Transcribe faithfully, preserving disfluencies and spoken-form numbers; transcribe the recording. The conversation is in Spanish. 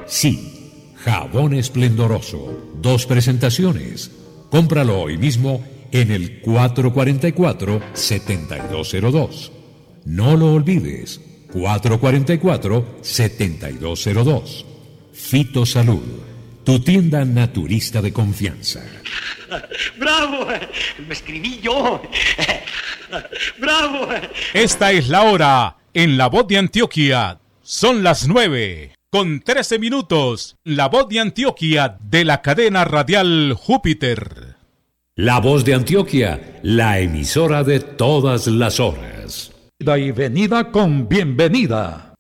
Sí, jabón esplendoroso. Dos presentaciones. Cómpralo hoy mismo en el cuatro cuatro cuatro, siete dos cero dos. No lo olvides, cuatro cuatro cuatro, siete dos cero dos. Fitosalud, tu tienda naturista de confianza. ¡Bravo! Me escribí yo. ¡Bravo! Esta es la hora en La Voz de Antioquia. Son las nueve con trece minutos. La Voz de Antioquia de la cadena radial Júpiter. La Voz de Antioquia, la emisora de todas las horas. Y venida con bienvenida.